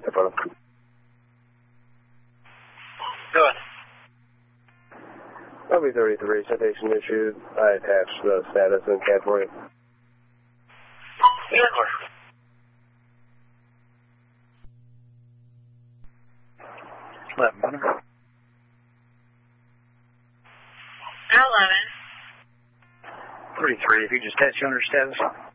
microphone. Go ahead. LB33, citation issued. I attached the status and CAD for you. Yeah, of course. $11. 11. 33, if you just attach your under status.